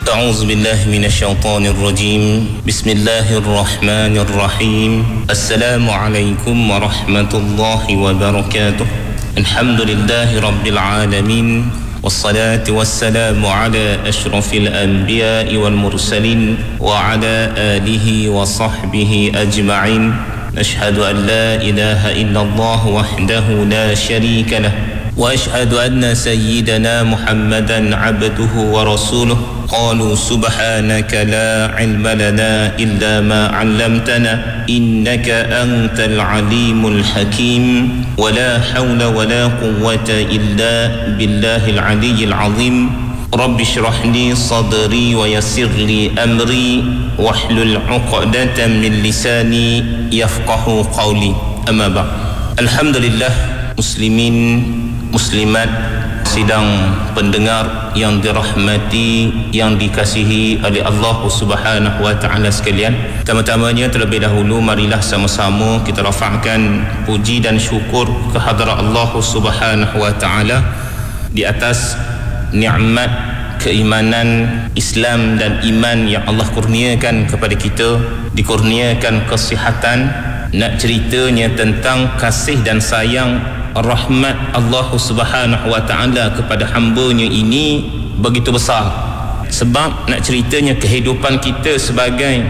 أعوذ بالله من الشيطان الرجيم بسم الله الرحمن الرحيم السلام عليكم ورحمة الله وبركاته الحمد لله رب العالمين والصلاة والسلام على أشرف الأنبياء والمرسلين وعلى آله وصحبه أجمعين أشهد أن لا إله إلا الله وحده لا شريك له وأشهد أن سيدنا محمدا عبده ورسوله قالوا سبحانك لا علم لنا إلا ما علمتنا إنك أنت العليم الحكيم ولا حول ولا قوة إلا بالله العلي العظيم رب اشرح لي صدري ويسر لي أمري واحلل عقدة من لساني يفقه قولي أما بعد الحمد لله muslimin muslimat sidang pendengar yang dirahmati yang dikasihi oleh Allah Subhanahu wa taala sekalian. Pertama-tamanya terlebih dahulu marilah sama-sama kita rafa'kan puji dan syukur kehadrat Allah Subhanahu wa taala di atas nikmat keimanan Islam dan iman yang Allah kurniakan kepada kita, dikurniakan kesihatan. Nak ceritanya tentang kasih dan sayang rahmat Allah Subhanahu wa taala kepada hamba-Nya ini begitu besar. Sebab nak ceritanya kehidupan kita sebagai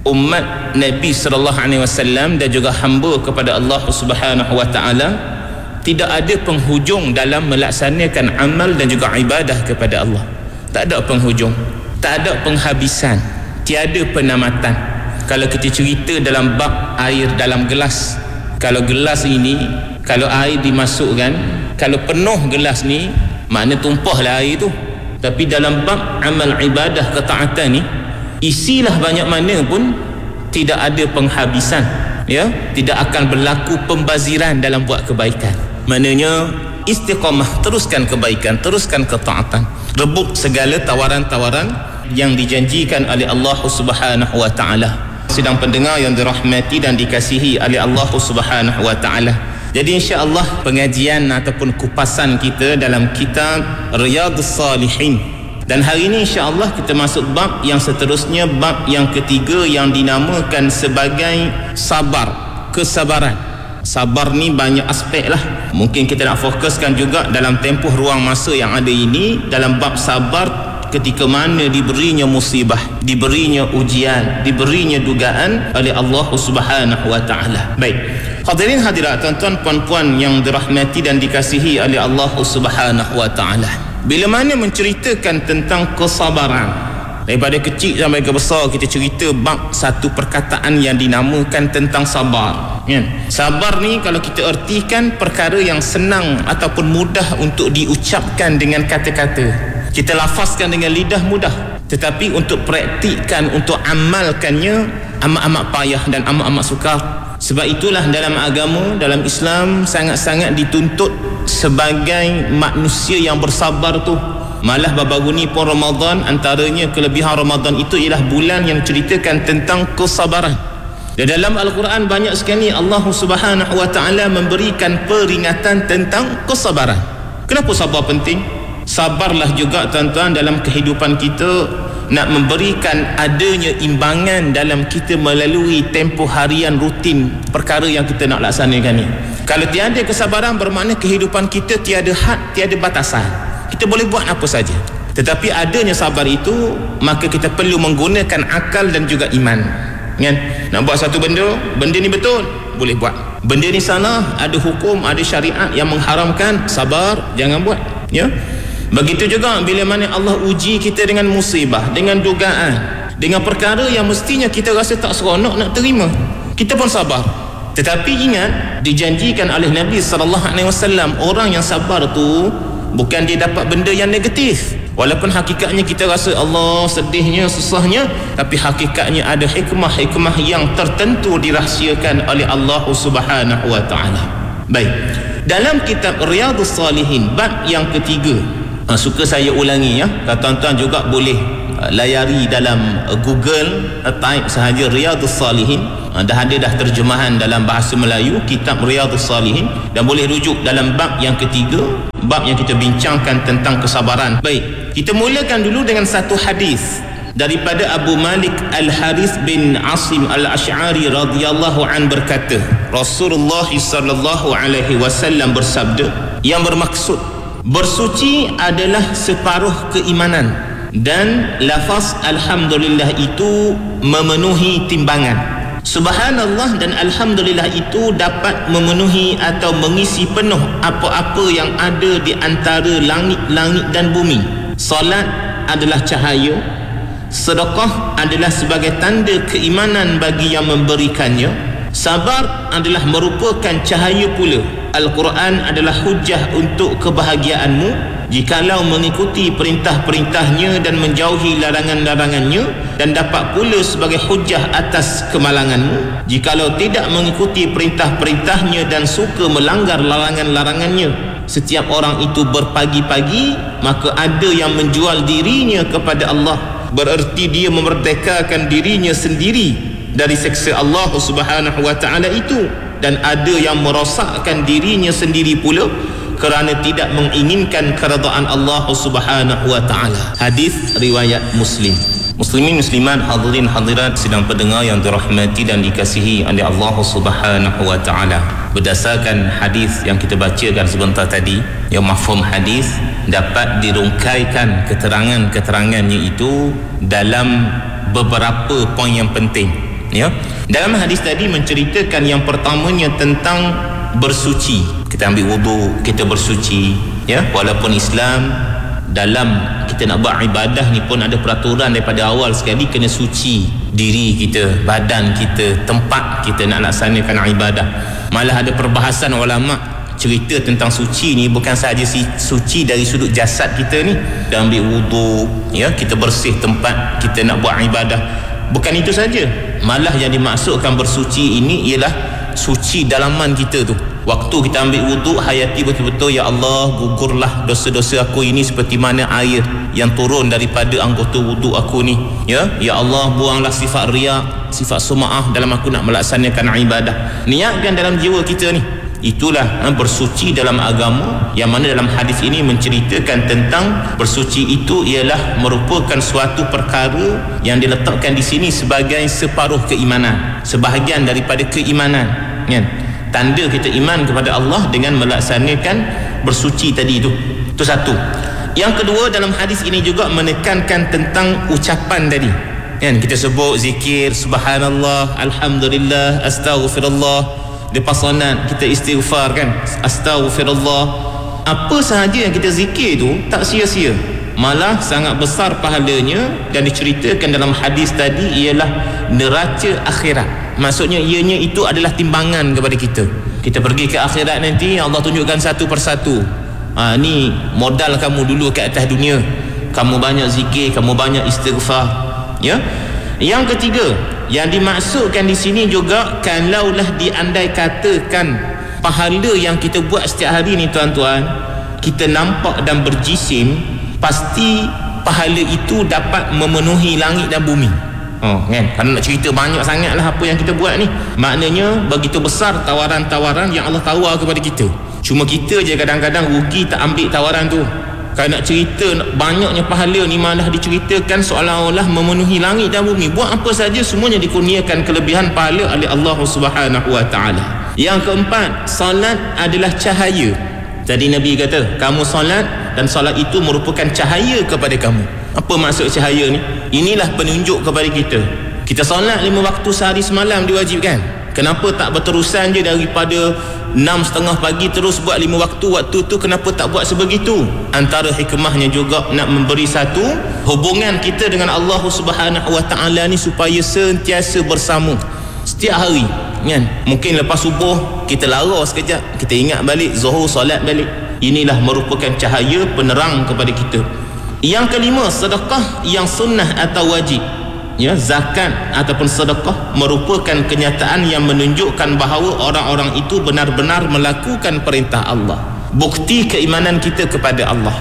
umat Nabi sallallahu alaihi wasallam dan juga hamba kepada Allah Subhanahu wa taala tidak ada penghujung dalam melaksanakan amal dan juga ibadah kepada Allah. Tak ada penghujung, tak ada penghabisan, tiada penamatan. Kalau kita cerita dalam bab air dalam gelas, kalau gelas ini, kalau air dimasukkan, kalau penuh gelas ni, makna tumpahlah air tu. Tapi dalam bab amal ibadah ketaatan ni, isilah banyak mana pun tidak ada penghabisan, ya, tidak akan berlaku pembaziran dalam buat kebaikan. Maknanya istiqamah, teruskan kebaikan, teruskan ketaatan, rebut segala tawaran-tawaran yang dijanjikan oleh Allah Subhanahu wa taala. Sidang pendengar yang dirahmati dan dikasihi oleh Allah Subhanahu wa taala. Jadi insya-Allah pengajian ataupun kupasan kita dalam kitab Riyadhus Salihin. Dan hari ini insya-Allah kita masuk bab yang seterusnya, bab yang ketiga yang dinamakan sebagai sabar, kesabaran. Sabar ni banyak aspek lah. Mungkin kita nak fokuskan juga dalam tempoh ruang masa yang ada ini dalam bab sabar ketika mana diberinya musibah, diberinya ujian, diberinya dugaan oleh Allah Subhanahu wa taala. Baik. Hadirin hadirat, tuan-tuan puan-puan yang dirahmati dan dikasihi oleh Allah Subhanahu wa taala. Bila mana menceritakan tentang kesabaran, daripada kecil sampai ke besar kita cerita bab satu perkataan yang dinamakan tentang sabar. Sabar ni kalau kita ertikan perkara yang senang ataupun mudah untuk diucapkan dengan kata-kata. Kita lafazkan dengan lidah mudah, tetapi untuk praktikkan, untuk amalkannya amat-amat payah dan amat-amat sukar. Sebab itulah dalam agama, dalam Islam sangat-sangat dituntut sebagai manusia yang bersabar tu. Malah baru-baru ni pun Ramadan, antaranya kelebihan Ramadan itu ialah bulan yang ceritakan tentang kesabaran. Dan dalam Al-Quran banyak sekali Allah Subhanahu wa taala memberikan peringatan tentang kesabaran. Kenapa sabar penting? Sabarlah juga tuan-tuan dalam kehidupan kita nak memberikan adanya imbangan dalam kita melalui tempoh harian rutin perkara yang kita nak laksanakan ni. Kalau tiada kesabaran bermakna kehidupan kita tiada had, tiada batasan. Kita boleh buat apa saja. Tetapi adanya sabar itu, maka kita perlu menggunakan akal dan juga iman. Kan? Nak buat satu benda ni betul, boleh buat. Benda ni salah, ada hukum, ada syariat yang mengharamkan, sabar, jangan buat. Ya? Begitu juga bila mana Allah uji kita dengan musibah, dengan dugaan, dengan perkara yang mestinya kita rasa tak seronok nak terima, kita pun sabar. Tetapi ingat, dijanjikan oleh Nabi SAW, orang yang sabar tu bukan dia dapat benda yang negatif. Walaupun hakikatnya kita rasa Allah sedihnya, susahnya, tapi hakikatnya ada hikmah-hikmah yang tertentu dirahsiakan oleh Allah Subhanahu wa taala. Baik. Dalam kitab Riyadhus Salihin bab yang ketiga, Suka saya ulangi ya. Tuan-tuan juga boleh layari dalam Google, type sahaja Riyadhus Salihin. Dah ada terjemahan dalam bahasa Melayu kitab Riyadhus Salihin, dan boleh rujuk dalam bab yang ketiga, bab yang kita bincangkan tentang kesabaran. Baik, kita mulakan dulu dengan satu hadis daripada Abu Malik Al-Harith bin Asim Al-Ash'ari radhiyallahu an berkata, Rasulullah sallallahu alaihi wasallam bersabda, yang bermaksud bersuci adalah separuh keimanan, dan lafaz alhamdulillah itu memenuhi timbangan. Subhanallah dan alhamdulillah itu dapat memenuhi atau mengisi penuh apa-apa yang ada di antara langit-langit dan bumi. Salat adalah cahaya, sedekah adalah sebagai tanda keimanan bagi yang memberikannya, sabar adalah merupakan cahaya pula, Al-Quran adalah hujah untuk kebahagiaanmu jikalau mengikuti perintah-perintahnya dan menjauhi larangan-larangannya, dan dapat pula sebagai hujah atas kemalanganmu jikalau tidak mengikuti perintah-perintahnya dan suka melanggar larangan-larangannya. Setiap orang itu berpagi-pagi, maka ada yang menjual dirinya kepada Allah, bererti dia memerdekakan dirinya sendiri dari seksa Allah Subhanahu wa ta'ala itu, dan ada yang merosakkan dirinya sendiri pula kerana tidak menginginkan keredaan Allah Subhanahu wa ta'ala. Hadis riwayat Muslim. Muslimin muslimat, hadirin hadirat sidang pendengar yang dirahmati dan dikasihi oleh Allah Subhanahu wa ta'ala. Berdasarkan hadis yang kita bacakan sebentar tadi, yang mafhum hadis dapat dirungkaikan keterangan-keterangannya itu dalam beberapa poin yang penting. Ya, dalam hadis tadi menceritakan yang pertamanya tentang bersuci. Kita ambil wudu, kita bersuci. Ya, walaupun Islam dalam kita nak buat ibadah ni pun ada peraturan daripada awal sekali, kena suci diri kita, badan kita, tempat kita nak laksanakan ibadah. Malah ada perbahasan ulama cerita tentang suci ni bukan sahaja suci dari sudut jasad kita ni, kita ambil wudu, ya, kita bersih tempat kita nak buat ibadah. Bukan itu saja, malah yang dimaksudkan bersuci ini ialah suci dalaman kita tu. Waktu kita ambil wuduk, hayati betul-betul, ya Allah, gugurlah dosa-dosa aku ini seperti mana air yang turun daripada anggota wuduk aku ni. Ya Allah, buanglah sifat riak, sifat sum'ah dalam aku nak melaksanakan ibadah. Niatkan dalam jiwa kita ni. Itulah bersuci dalam agama, yang mana dalam hadis ini menceritakan tentang bersuci itu ialah merupakan suatu perkara yang diletakkan di sini sebagai separuh keimanan, sebahagian daripada keimanan, kan? Tanda kita iman kepada Allah dengan melaksanakan bersuci tadi itu. Itu satu. Yang kedua, dalam hadis ini juga menekankan tentang ucapan tadi, kan? Kita sebut zikir, subhanallah, alhamdulillah, astaghfirullah. Lepas solat kita istighfar, kan, astaghfirullah. Apa sahaja yang kita zikir tu tak sia-sia, malah sangat besar pahalanya. Dan diceritakan dalam hadis tadi ialah neraca akhirat. Maksudnya ianya itu adalah timbangan kepada kita. Kita pergi ke akhirat nanti, Allah tunjukkan satu persatu. Ni modal kamu dulu ke atas dunia, kamu banyak zikir, kamu banyak istighfar. Ya. Yang ketiga, yang dimaksudkan di sini juga, kalaulah diandai katakan pahala yang kita buat setiap hari ni tuan-tuan, kita nampak dan berjisim, pasti pahala itu dapat memenuhi langit dan bumi. Kan? Kalau nak cerita banyak sangatlah apa yang kita buat ni. Maknanya begitu besar tawaran-tawaran yang Allah tawar kepada kita. Cuma kita je kadang-kadang rugi tak ambil tawaran tu. Kalau nak cerita banyaknya pahala ni, malah diceritakan seolah-olah memenuhi langit dan bumi. Buat apa saja semuanya dikurniakan kelebihan pahala oleh Allah Subhanahu wa ta'ala. Yang keempat, salat adalah cahaya. Tadi Nabi kata, kamu salat dan salat itu merupakan cahaya kepada kamu. Apa maksud cahaya ni? Inilah penunjuk kepada kita. Kita salat 5 waktu sehari semalam diwajibkan. Kenapa tak berterusan je daripada 6:30 pagi terus buat 5 waktu tu? Kenapa tak buat sebegitu? Antara hikmahnya juga nak memberi satu hubungan kita dengan Allah Subhanahu wa ta'ala ni supaya sentiasa bersama setiap hari, kan? Mungkin lepas subuh kita lara sekejap, kita ingat balik, zuhur solat balik. Inilah merupakan cahaya penerang kepada kita. Yang kelima, sedekah yang sunnah atau wajib. Ya, zakat ataupun sedekah merupakan kenyataan yang menunjukkan bahawa orang-orang itu benar-benar melakukan perintah Allah. Bukti keimanan kita kepada Allah.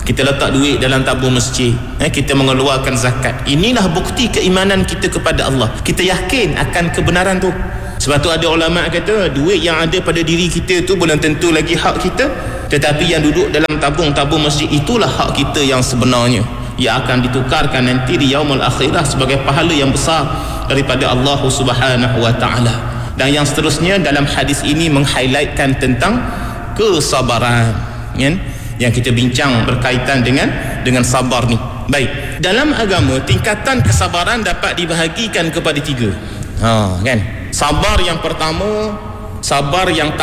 kita letak duit dalam tabung masjid, kita mengeluarkan zakat. Inilah bukti keimanan kita kepada Allah. Kita yakin akan kebenaran tu. Sebab tu ada ulama kata duit yang ada pada diri kita tu belum tentu lagi hak kita, tetapi yang duduk dalam tabung masjid itulah hak kita yang sebenarnya, yang akan ditukarkan nanti di yaumul akhirah sebagai pahala yang besar daripada Allah Subhanahu wa taala. Dan yang seterusnya dalam hadis ini meng-highlightkan tentang kesabaran, kan? Yang kita bincang berkaitan dengan sabar ni. Baik, dalam agama tingkatan kesabaran dapat dibahagikan kepada 3. Kan? Sabar yang pertama, sabar yang